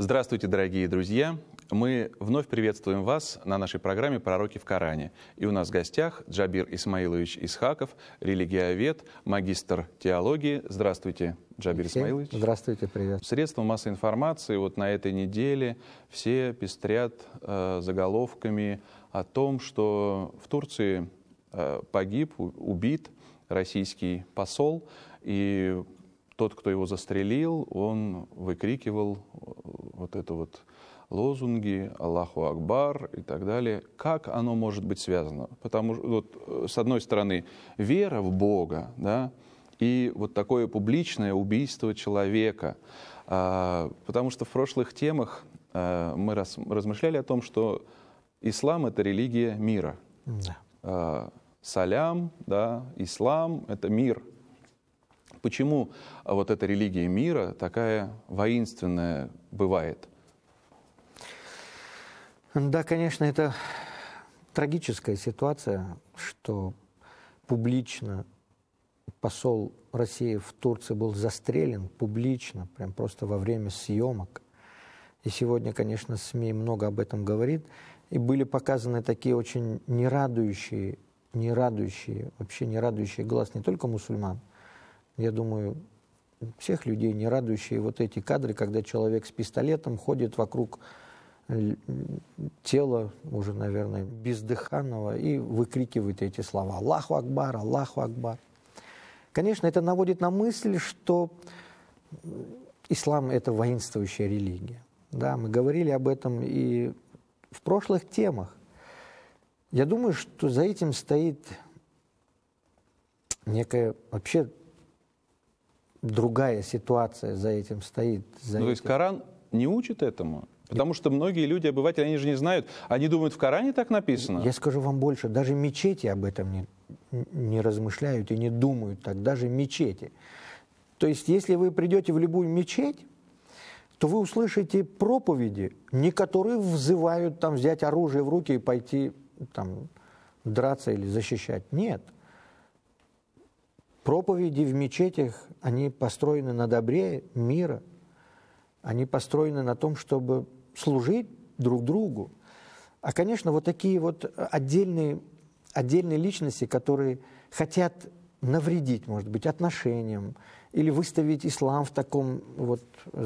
Здравствуйте, дорогие друзья! Мы вновь приветствуем вас на нашей программе «Пророки в Коране». И у нас в гостях Джабир Исмаилович Исхаков, религиовед, магистр теологии. Здравствуйте, Джабир Исмаилович. Здравствуйте, привет. Средства массовой информации вот на этой неделе все пестрят заголовками о том, что в Турции погиб, убит российский посол, и тот, кто его застрелил, он выкрикивал вот это вот лозунги «Аллаху Акбар» и так далее. Как оно может быть связано? Потому что, вот, с одной стороны, вера в Бога, да, и вот такое публичное убийство человека. Потому что в прошлых темах мы размышляли о том, что ислам — это религия мира. Да. Салям, да, ислам — это мир. Почему вот эта религия мира такая воинственная бывает? Да, конечно, это трагическая ситуация, что публично посол России в Турции был застрелен, публично, прям просто во время съемок. И сегодня, конечно, СМИ много об этом говорит. И были показаны такие очень вообще не радующие глаз не только мусульман, я думаю, всех людей, не радующие вот эти кадры, когда человек с пистолетом ходит вокруг тела, уже, наверное, бездыханного, и выкрикивает эти слова «Аллаху Акбар! Аллаху Акбар!». Конечно, это наводит на мысль, что ислам — это воинствующая религия. Да, мы говорили об этом и в прошлых темах. Я думаю, что за этим стоит некая вообще другая ситуация, за этим стоит. То есть Коран не учит этому? Потому что многие люди, обыватели, они же не знают, они думают, в Коране так написано. Я скажу вам больше, даже мечети об этом не размышляют и не думают так, даже мечети. То есть, если вы придете в любую мечеть, то вы услышите проповеди, не которые взывают там, взять оружие в руки и пойти там, драться или защищать. Нет. Проповеди в мечетях, они построены на добре мира, они построены на том, чтобы служить друг другу. А, конечно, вот такие вот отдельные личности, которые хотят навредить, может быть, отношениям или выставить ислам в таком вот